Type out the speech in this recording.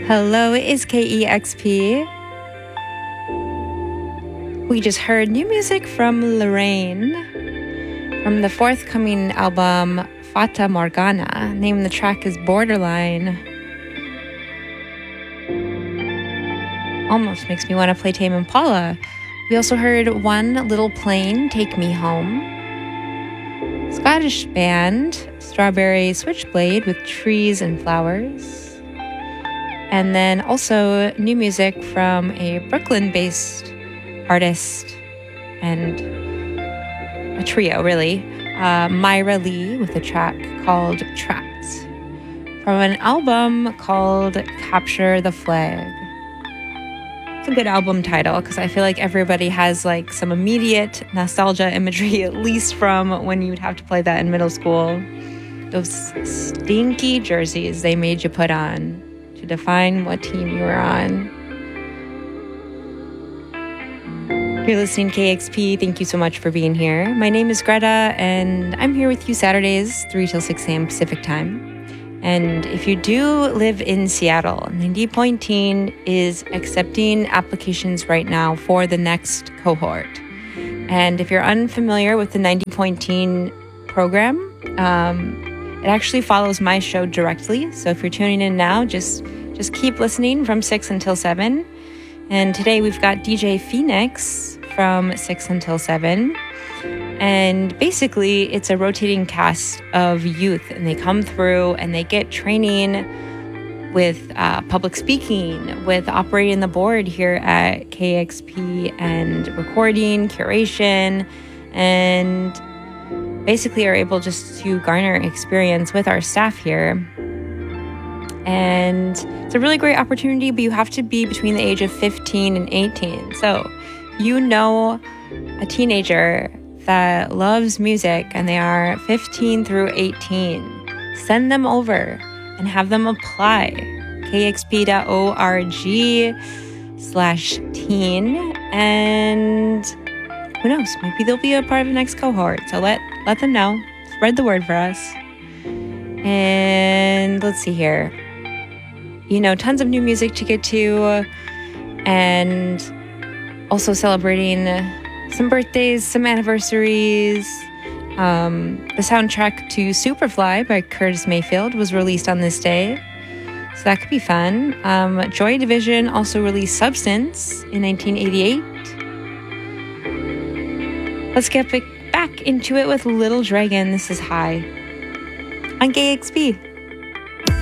Hello, it is KEXP. We just heard new music from Lorraine from the forthcoming album Fata Morgana. Name of the track is Borderline. Almost makes me want to play Tame Impala. We also heard One Little Plane, Take Me Home. Scottish band Strawberry Switchblade with Trees and Flowers. And then also new music from a Brooklyn-based artist and a trio, really. Myra Lee with a track called Trapped from an album called Capture the Flag. It's a good album title because I feel like everybody has like some immediate nostalgia imagery, at least from when you'd have to play that in middle school. Those stinky jerseys they made you put on to define what team you were on. You're listening to KEXP. Thank you so much for being here. My name is Greta, and I'm here with you Saturdays, 3 till 6 a.m. Pacific time. And if you do live in Seattle, 90.teen is accepting applications right now for the next cohort. And if you're unfamiliar with the 90.teen program, it actually follows my show directly. So if you're tuning in now, just keep listening from 6 until 7. And today we've got DJ Phoenix from 6 until 7. And basically, it's a rotating cast of youth, and they come through and they get training with public speaking, with operating the board here at KEXP, and recording, curation, and basically are able just to garner experience with our staff here. And it's a really great opportunity, but you have to be between the age of 15 and 18. So you know a teenager that loves music and they are 15 through 18, send them over and have them apply. kexp.org/teen, and who knows, maybe they'll be a part of the next cohort. So let them know. Spread the word for us. And let's see here. You know, tons of new music to get to, and also celebrating some birthdays, some anniversaries. The soundtrack to Superfly by Curtis Mayfield was released on this day, so that could be fun. Joy Division also released Substance in 1988. Let's get back into it with Little Dragon. This is High on KEXP.